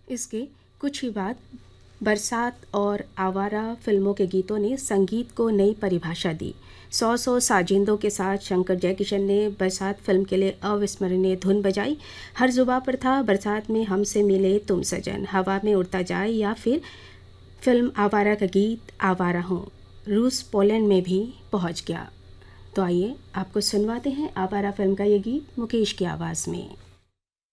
इसके कुछ ही बाद बरसात और आवारा फिल्मों के गीतों ने संगीत को नई परिभाषा दी। सौ सौ साजिंदों के साथ शंकर जयकिशन ने बरसात फिल्म के लिए अविस्मरणीय धुन बजाई। हर जुबां पर था बरसात में हमसे मिले तुम सजन, हवा में उड़ता जाए, या फिर फिल्म आवारा का गीत आवारा हूँ रूस पोलैंड में भी पहुँच गया। तो आइए आपको सुनवाते हैं आवारा फिल्म का ये गीत मुकेश की आवाज़ में।